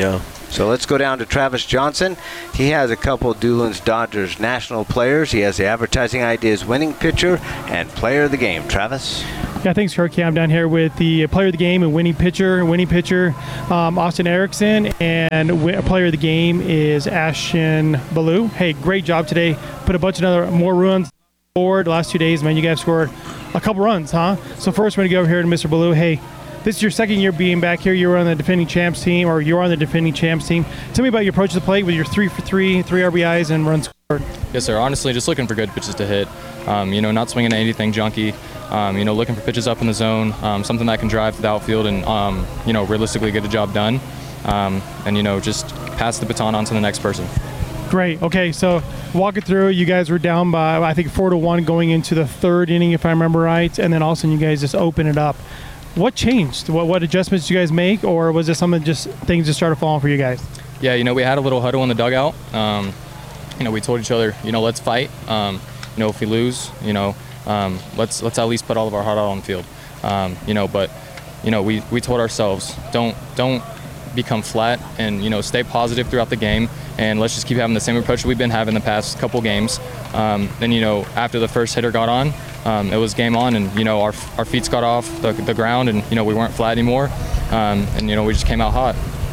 So let's go down to Travis Johnson. He has a couple of Doolin's Dodgers national players. He has the Advertising Ideas winning pitcher and player of the game. Travis? Yeah, thanks, Kirk. Yeah, I'm down here with the player of the game and winning pitcher. Winning pitcher, um, Austin Erickson, and w- player of the game is Ashton Ballou. Hey, great job today. Put a bunch of other more runs forward the last two days, man. You guys scored a couple runs, huh? So first, we're going to go over here to Mister Ballou. Hey, this is your second year being back here. You were on the defending champs team, or you're on the defending champs team. Tell me about your approach to the plate with your three for three, three R B Is, and runs scored. Yes, sir. Honestly, just looking for good pitches to hit. Um, you know, not swinging at anything junky. Um, you know, looking for pitches up in the zone, um, something that can drive to the outfield and, um, you know, realistically get the job done. Um, and, you know, just pass the baton on to the next person. Great. Okay, so walk it through. You guys were down by, I think, four to one going into the third inning, if I remember right. And then all of a sudden you guys just open it up. What changed? What, what adjustments did you guys make? Or was it something just things just started falling for you guys? Yeah, you know, we had a little huddle in the dugout. Um, you know, we told each other, you know, let's fight. Um, you know, if we lose, you know, Um, let's let's at least put all of our heart out on the field, um, you know. But you know, we, we told ourselves don't don't become flat, and you know, stay positive throughout the game, and let's just keep having the same approach we've been having the past couple games. Um, then you know, after the first hitter got on, um, it was game on, and you know, our our feet got off the, the ground, and you know, we weren't flat anymore, um, and you know, we just came out hot.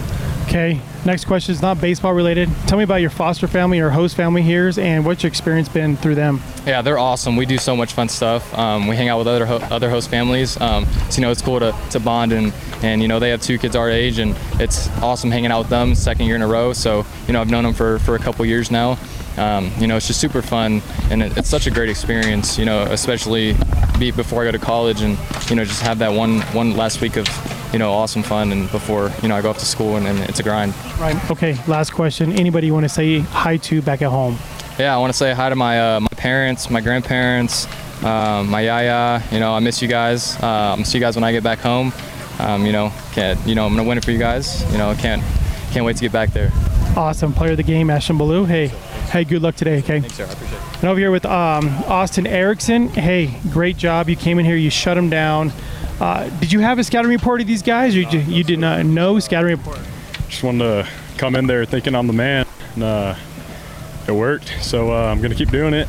Okay, next question is not baseball related. Tell me about your foster family or host family here, and what's your experience been through them? Yeah, they're awesome. We do so much fun stuff. Um, we hang out with other ho- other host families. Um, so, you know, it's cool to, to bond, and, and, you know, they have two kids our age, and it's awesome hanging out with them second year in a row. So, you know, I've known them for, for a couple years now. Um, you know, it's just super fun, and it, it's such a great experience, you know, especially be, before I go to college and, you know, just have that one, one last week of, you know, awesome fun, and before, you know, I go off to school, and, and it's a grind. Right. Okay, last question. Anybody you want to say hi to back at home? Yeah, I want to say hi to my uh, my parents, my grandparents, um, my yaya. You know, I miss you guys. Uh, I'll see you guys when I get back home. Um, you know, can't. You know, I'm gonna win it for you guys. You know, can't can't wait to get back there. Awesome. Player of the game, Ashton Ballou. Hey, hey, good luck today. Okay. Thanks, sir. I appreciate it. And over here with um, Austin Erickson. Hey, great job. You came in here. You shut him down. Uh, did you have a scouting report of these guys, or you, you did not know scouting report? Just wanted to come in there thinking I'm the man, and uh, it worked. So uh, I'm gonna keep doing it.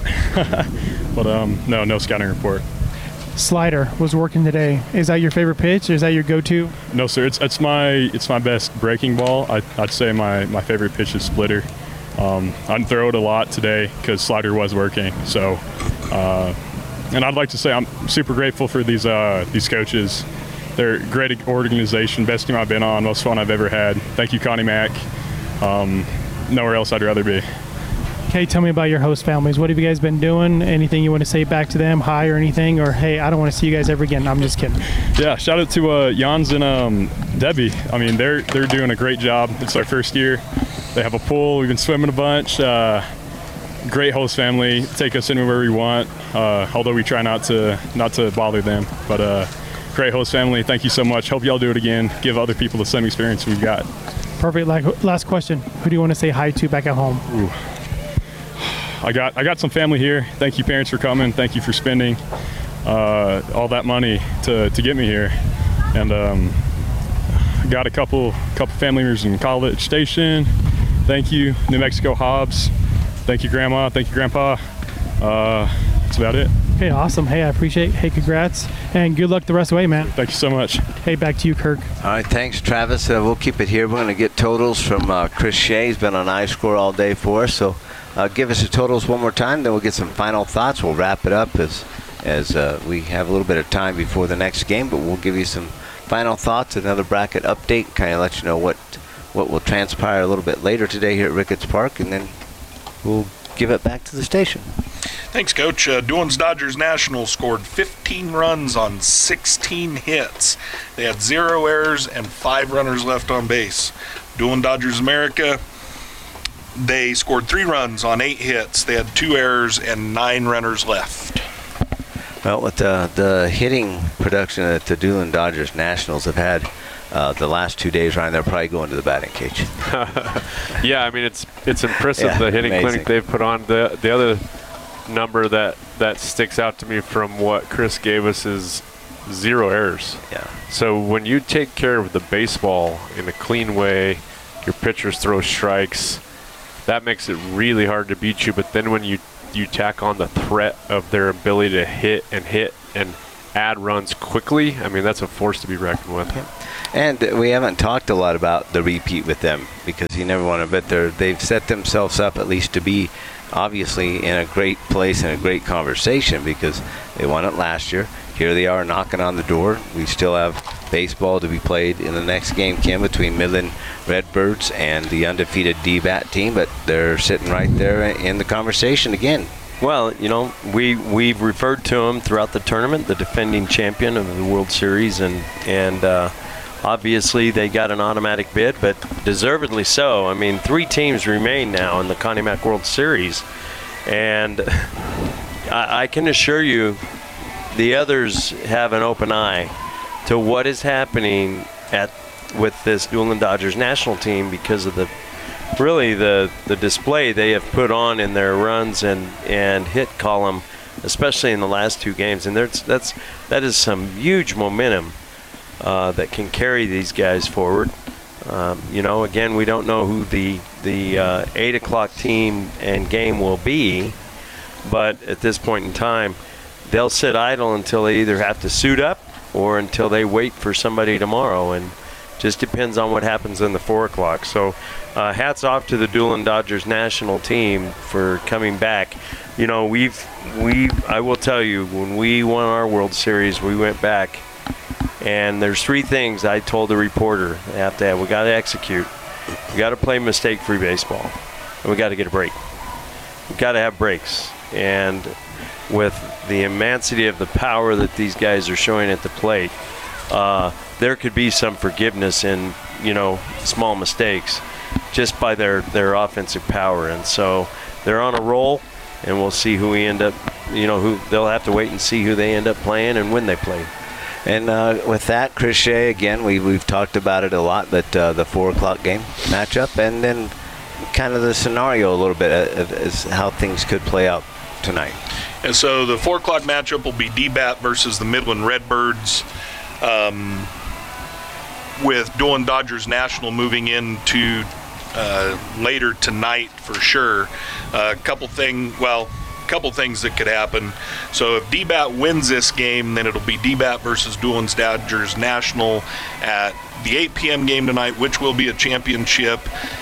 But um, no, no scouting report. Slider was working today. Is that your favorite pitch? Or is that your go-to? No, sir. It's it's my it's my best breaking ball. I, I'd say my, my favorite pitch is splitter. Um, I didn't throw it a lot today because slider was working. So. Uh, And I'd like to say I'm super grateful for these uh, these coaches. They're a great organization, best team I've been on, most fun I've ever had. Thank you, Connie Mack. Um, nowhere else I'd rather be. Okay, tell me about your host families. What have you guys been doing? Anything you want to say back to them, hi or anything? Or, hey, I don't want to see you guys ever again. I'm just kidding. Yeah, shout out to uh, Jans and um, Debbie. I mean, they're they're doing a great job. It's their first year. They have a pool. We've been swimming a bunch. Uh, great host family. Take us anywhere we want, uh, although we try not to not to bother them. But uh, great host family. Thank you so much. Hope y'all do it again. Give other people the same experience we've got. Perfect. Like, last question. Who do you want to say hi to back at home? Ooh. I got I got some family here. Thank you, parents, for coming. Thank you for spending uh, all that money to, to get me here. And um, I got a couple couple family members in College Station. Thank you, New Mexico Hobbs. Thank you, Grandma. Thank you, Grandpa. Uh, that's about it. Okay, awesome. Hey, I appreciate it. Hey, congrats. And good luck the rest of the way, man. Thank you so much. Hey, back to you, Kirk. All right, thanks, Travis. Uh, we'll keep it here. We're going to get totals from uh, Chris Shea. He's been on iScore all day for us. So uh, give us the totals one more time, then we'll get some final thoughts. We'll wrap it up as, as uh, we have a little bit of time before the next game, but we'll give you some final thoughts, another bracket update, kind of let you know what, what will transpire a little bit later today here at Ricketts Park, and then we'll give it back to the station. Thanks, Coach. Uh, Doolin's Dodgers Nationals scored fifteen runs on sixteen hits. They had zero errors and five runners left on base. Doolin Dodgers America, they scored three runs on eight hits. They had two errors and nine runners left. Well, with the, the hitting production that the Doolin Dodgers Nationals have had uh, the last two days, Ryan, they're probably going to the batting cage. Yeah, I mean, it's it's impressive, Yeah, the hitting amazing. clinic they've put on. The the other number that, that sticks out to me from what Chris gave us is zero errors. Yeah. So when you take care of the baseball in a clean way, your pitchers throw strikes. That makes it really hard to beat you. But then when you you tack on the threat of their ability to hit and hit and add runs quickly, I mean, that's a force to be reckoned with. And we haven't talked a lot about the repeat with them because you never want to bet they're, they've set themselves up at least to be obviously in a great place and a great conversation because they won it last year. Here they are knocking on the door. We still have baseball to be played in the next game, Kim, between Midland Redbirds and the undefeated D BAT team, but they're sitting right there in the conversation again. Well, you know, we, we've referred to them throughout the tournament, the defending champion of the World Series, and, and uh, obviously they got an automatic bid, but deservedly so. I mean, three teams remain now in the Connie Mack World Series, and I, I can assure you the others have an open eye to what is happening at with this Newland Dodgers national team because of the really the the display they have put on in their runs and and hit column, especially in the last two games. And there's that's that is some huge momentum uh, that can carry these guys forward. Um, you know, again, we don't know who the the uh, eight o'clock team and game will be, but at this point in time, they'll sit idle until they either have to suit up or until they wait for somebody tomorrow, and just depends on what happens in the four o'clock. So uh, hats off to the Newland Dodgers national team for coming back. You know, we've, we I will tell you, when we won our World Series, we went back, and there's three things I told the reporter they have to have. We got to execute. We got to play mistake-free baseball, and we got to get a break. We got to have breaks. And with the immensity of the power that these guys are showing at the plate, uh, there could be some forgiveness in, you know, small mistakes just by their, their offensive power. And so they're on a roll, and we'll see who we end up, you know, who they'll have to wait and see who they end up playing and when they play. And uh, with that, Chris Shea, again, we, we've talked about it a lot, but uh, the four o'clock game matchup, and then kind of the scenario a little bit as, as how things could play out tonight. And so the four o'clock matchup will be D BAT versus the Midland Redbirds, um, with Newland Dodgers National moving into uh, later tonight for sure. A uh, couple thing, well, couple things that could happen. So if D BAT wins this game, then it'll be D BAT versus Newland Dodgers National at the eight p.m. game tonight, which will be a championship.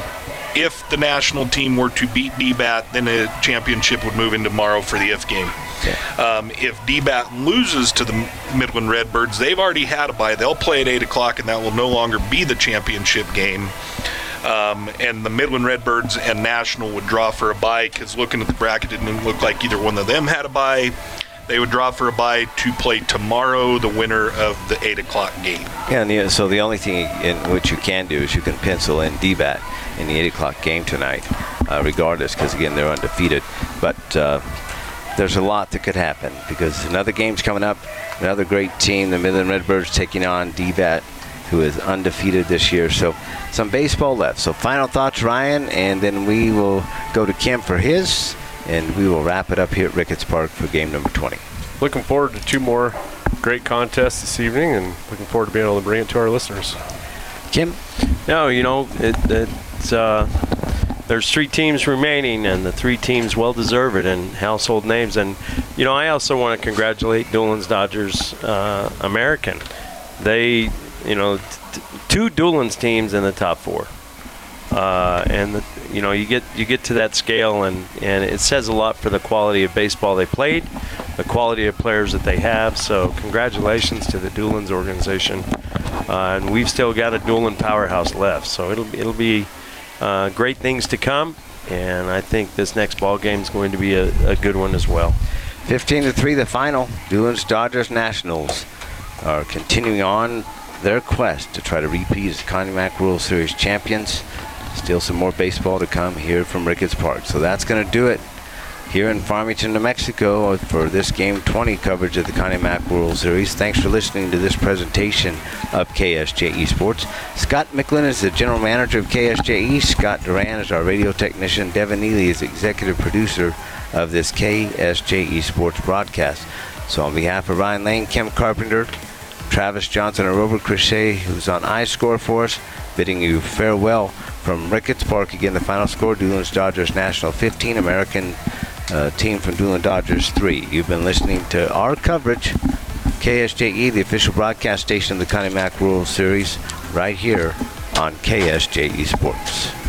If the national team were to beat D BAT, then the championship would move in tomorrow for the if game. Um, if D BAT loses to the Midland Redbirds, they've already had a bye. They'll play at eight o'clock, and that will no longer be the championship game. Um, and the Midland Redbirds and National would draw for a bye, because looking at the bracket, it didn't look like either one of them had a bye. They would draw for a bye to play tomorrow, the winner of the eight o'clock game. Yeah, and the, so the only thing in which you can do is you can pencil in D BAT in the eight o'clock game tonight, uh, regardless, because, again, they're undefeated. But uh, there's a lot that could happen, because another game's coming up, another great team, the Midland Redbirds taking on D BAT, who is undefeated this year. So some baseball left. So final thoughts, Ryan, and then we will go to Kim for his, and we will wrap it up here at Ricketts Park for game number twenty. Looking forward to two more great contests this evening, and looking forward to being able to bring it to our listeners. Kim? No, you know, it, it's uh, there's three teams remaining, and the three teams well deserve it, and household names. And, you know, I also want to congratulate Newlands Dodgers uh, American. They, you know, t- two Newlands teams in the top four. Uh, and, the, you know, you get you get to that scale, and, and it says a lot for the quality of baseball they played, the quality of players that they have. So congratulations to the Newlands organization. Uh, and we've still got a Newland powerhouse left. So it'll, it'll be uh, great things to come. And I think this next ball game is going to be a, a good one as well. fifteen to three the final. Newlands Dodgers Nationals are continuing on their quest to try to repeat as Connie Mack World Series champions. Still some more baseball to come here from Ricketts Park. So that's going to do it here in Farmington, New Mexico for this Game twenty coverage of the Connie Mack World Series. Thanks for listening to this presentation of K S J E Sports. Scott Micklin is the general manager of K S J E. Scott Duran is our radio technician. Devin Neely is executive producer of this K S J E Sports broadcast. So on behalf of Ryan Lane, Kim Carpenter, Travis Johnson, and Robert Crochet, who's on iScore for us, bidding you farewell from Ricketts Park. Again, the final score, Doolins Dodgers National fifteen, American uh, team from Doolin Dodgers three. You've been listening to our coverage, K S J E, the official broadcast station of the Connie Mack World Series, right here on K S J E Sports.